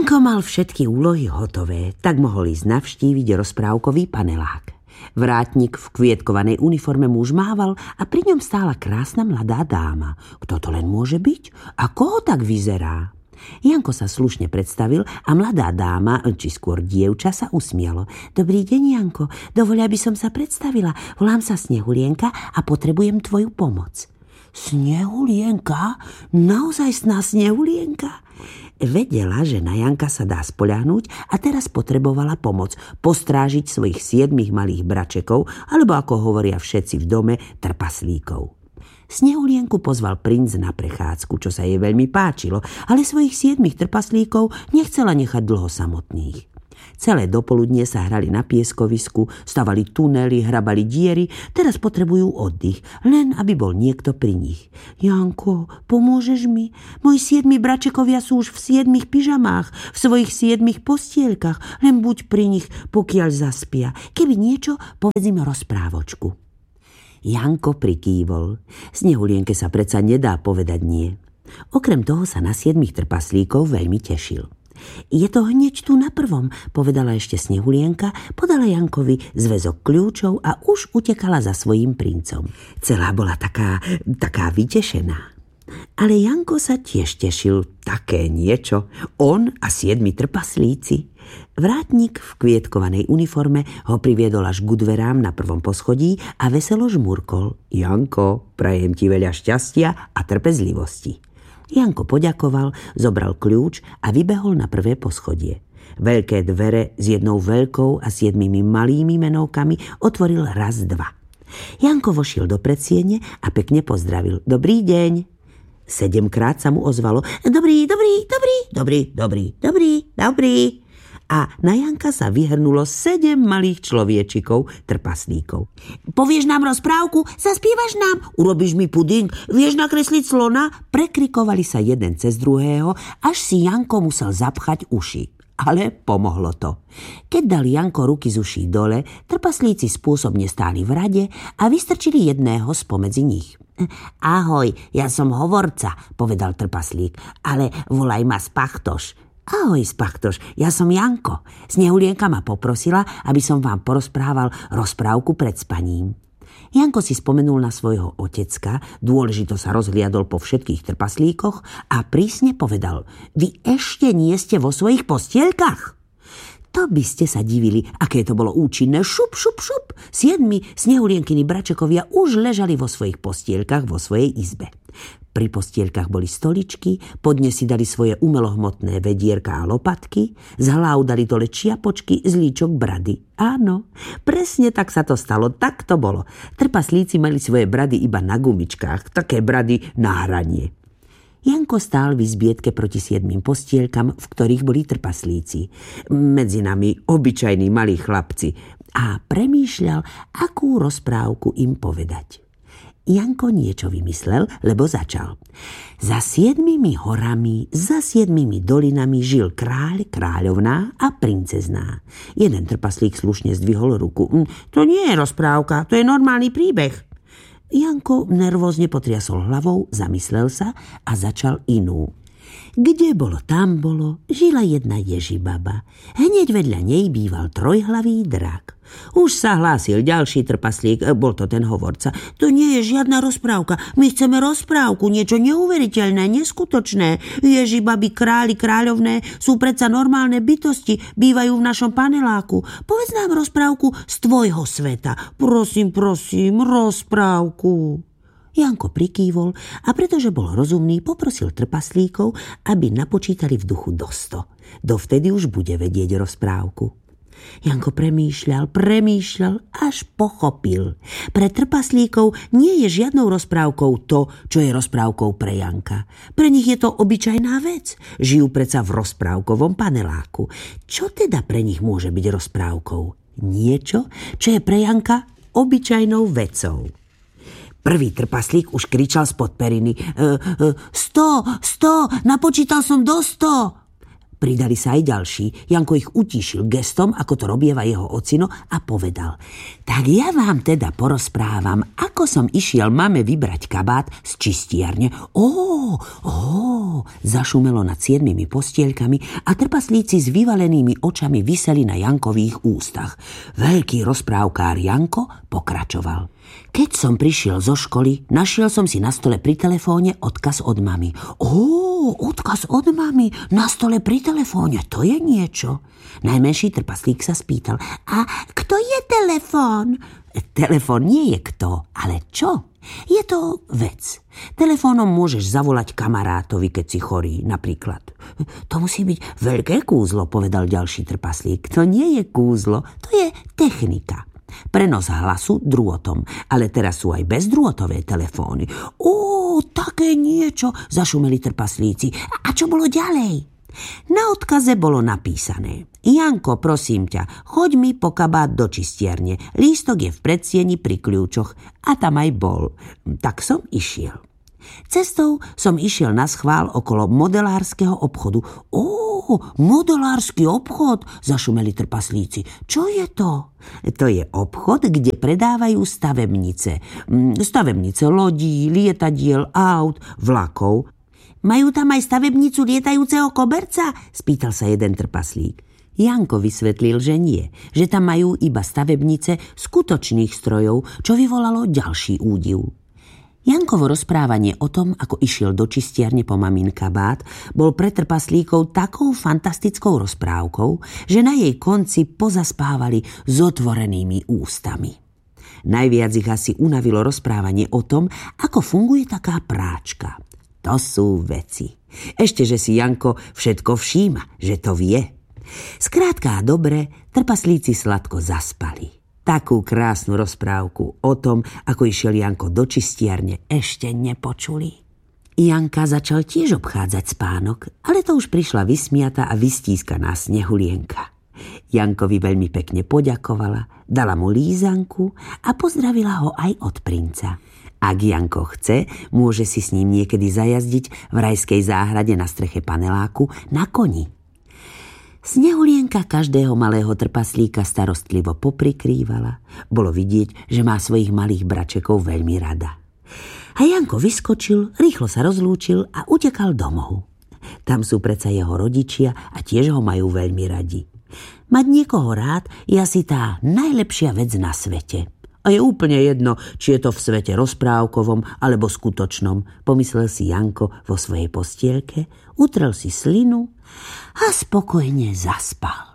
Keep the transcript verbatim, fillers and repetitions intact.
Janko mal všetky úlohy hotové, tak mohol ísť navštíviť rozprávkový panelák. Vrátnik v kvietkovanej uniforme mu už mával a pri ňom stála krásna mladá dáma. Kto to len môže byť? A koho tak vyzerá? Janko sa slušne predstavil a mladá dáma, či skôr dievča, sa usmialo. Dobrý deň, Janko, dovoľ, aby som sa predstavila. Volám sa Snehulienka a potrebujem tvoju pomoc. Snehulienka? Naozajstná Snehulienka? Vedela, že na Janka sa dá spoľahnúť a teraz potrebovala pomoc postrážiť svojich siedmich malých bračekov, alebo ako hovoria všetci v dome, trpaslíkov. Snehulienku pozval princ na prechádzku, čo sa jej veľmi páčilo, ale svojich siedmich trpaslíkov nechcela nechať dlho samotných. Celé dopoludnie sa hrali na pieskovisku, stavali tunely, hrabali diery, teraz potrebujú oddych, len aby bol niekto pri nich. Janko, pomôžeš mi? Moji siedmi bračekovia sú už v siedmich pyžamách, v svojich siedmich postielkach, len buď pri nich, pokiaľ zaspia. Keby niečo, povedz im rozprávočku. Janko prikývol. Snehulienke sa predsa nedá povedať nie. Okrem toho sa na siedmich trpaslíkov veľmi tešil. Je to hneď tu na prvom, povedala ešte Snehulienka, podala Jankovi zväzok kľúčov a už utekala za svojím princom. Celá bola taká, taká vytešená. Ale Janko sa tiež tešil, také niečo. On a siedmi trpaslíci. Vrátnik v kvietkovanej uniforme ho priviedol až k dverám na prvom poschodí a veselo žmurkol. Janko, prajem ti veľa šťastia a trpezlivosti. Janko poďakoval, zobral kľúč a vybehol na prvé poschodie. Veľké dvere s jednou veľkou a siedmimi malými menovkami otvoril raz dva. Janko vošiel do predsiene a pekne pozdravil. Dobrý deň. Sedemkrát sa mu ozvalo. Dobrý, dobrý, dobrý, dobrý, dobrý, dobrý, dobrý. A na Janka sa vyhrnulo sedem malých človečikov, trpaslíkov. Povieš nám rozprávku? Zaspievaš nám? Urobíš mi puding? Vieš nakresliť slona? Prekrikovali sa jeden cez druhého, až si Janko musel zapchať uši. Ale pomohlo to. Keď dal Janko ruky z uší dole, trpaslíci spôsobne stáli v rade a vystrčili jedného spomedzi nich. Ahoj, ja som hovorca, povedal trpaslík, ale volaj ma Spachtoš. Ahoj, Spachtoš, ja som Janko. Snehulienka ma poprosila, aby som vám porozprával rozprávku pred spaním. Janko si spomenul na svojho otecka, dôležito sa rozhliadol po všetkých trpaslíkoch a prísne povedal: Vy ešte nie ste vo svojich postielkach? To by ste sa divili, aké to bolo účinné. Šup, šup, šup. Siedmi Snehulienkini bračekovia už ležali vo svojich postielkach vo svojej izbe. Pri postielkach boli stoličky, pod ne si dali svoje umelohmotné vedierka a lopatky, z hlav dali dole čiapočky, z líčok brady. Áno, presne tak sa to stalo, tak to bolo. Trpaslíci mali svoje brady iba na gumičkách, také brady na hranie. Janko stál v izbietke proti siedmým postielkam, v ktorých boli trpaslíci. Medzi nami obyčajní malí chlapci. A premýšľal, akú rozprávku im povedať. Janko niečo vymyslel, lebo začal. Za siedmimi horami, za siedmimi dolinami žil kráľ, kráľovná a princezná. Jeden trpaslík slušne zdvihol ruku. To nie je rozprávka, to je normálny príbeh. Janko nervózne potriasol hlavou, zamyslel sa a začal inú. Kde bolo, tam bolo, žila jedna ježibaba. Hneď vedľa nej býval trojhlavý drak. Už sa hlásil ďalší trpaslík, bol to ten hovorca. To nie je žiadna rozprávka, my chceme rozprávku, niečo neuveriteľné, neskutočné. Ježibaby, králi, kráľovné sú predsa normálne bytosti, bývajú v našom paneláku. Povedz nám rozprávku z tvojho sveta. Prosím, prosím, rozprávku. Janko prikývol a pretože bol rozumný, poprosil trpaslíkov, aby napočítali v duchu do sto. Dovtedy už bude vedieť rozprávku. Janko premýšľal, premýšľal, až pochopil. Pre trpaslíkov nie je žiadnou rozprávkou to, čo je rozprávkou pre Janka. Pre nich je to obyčajná vec. Žijú predsa v rozprávkovom paneláku. Čo teda pre nich môže byť rozprávkou? Niečo, čo je pre Janka obyčajnou vecou. Prvý trpaslík už kričal spod periny. E, e, sto, sto, napočítal som do sto. Pridali sa aj ďalší. Janko ich utíšil gestom, ako to robieva jeho ocino, a povedal: tak ja vám teda porozprávam, ako som išiel mame vybrať kabát z čistiarne. Ó, ó, zašumelo nad siedmimi postielkami a trpaslíci s vyvalenými očami viseli na Jankových ústach. Veľký rozprávkár Janko pokračoval: keď som prišiel zo školy, našiel som si na stole pri telefóne odkaz od mamy. Ó, odkaz od mamy na stole pri telefóne, to je niečo. Najmenší trpaslík sa spýtal: a kto je telefón? Telefón nie je kto, ale čo? Je to vec. Telefónom môžeš zavolať kamarátovi, keď si chorý, napríklad. To musí byť veľké kúzlo, povedal ďalší trpaslík. To nie je kúzlo, to je technika. Prenos hlasu drôtom, ale teraz sú aj bezdrôtové telefóny. Ó, také niečo, zašumeli trpaslíci. A čo bolo ďalej? Na odkaze bolo napísané: Janko, prosím ťa, choď mi po kabát do čistiarne. Lístok je v predsieni pri kľúčoch. A tam aj bol. Tak som išiel. Cestou som išiel na schvál okolo modelárskeho obchodu. Ó, modelársky obchod, zašumeli trpaslíci. Čo je to? To je obchod, kde predávajú stavebnice. Stavebnice lodí, lietadiel, aut, vlakov. Majú tam aj stavebnicu lietajúceho koberca? Spýtal sa jeden trpaslík. Janko vysvetlil, že nie, že tam majú iba stavebnice skutočných strojov, čo vyvolalo ďalší údiv. Jankovo rozprávanie o tom, ako išiel do čistiarne po mamin kabát, bol pre trpaslíkov takou fantastickou rozprávkou, že na jej konci pozaspávali s otvorenými ústami. Najviac ich asi unavilo rozprávanie o tom, ako funguje taká práčka. To sú veci. Ešte, že si Janko všetko všíma, že to vie. Skrátka a dobre, trpaslíci sladko zaspali. Takú krásnu rozprávku o tom, ako išiel Janko do čistiarne, ešte nepočuli. Janka začal tiež obchádzať spánok, ale to už prišla vysmiatá a vystískaná Snehulienka. Jankovi veľmi pekne poďakovala, dala mu lízanku a pozdravila ho aj od princa. Ak Janko chce, môže si s ním niekedy zajazdiť v rajskej záhrade na streche paneláku na koni. Snehulienka každého malého trpaslíka starostlivo poprikrývala. Bolo vidieť, že má svojich malých bračekov veľmi rada. A Janko vyskočil, rýchlo sa rozlúčil a utekal domov. Tam sú predsa jeho rodičia a tiež ho majú veľmi radi. Mať niekoho rád je asi tá najlepšia vec na svete. A je úplne jedno, či je to v svete rozprávkovom alebo skutočnom, pomyslel si Janko vo svojej postielke, utrel si slinu a spokojne zaspal.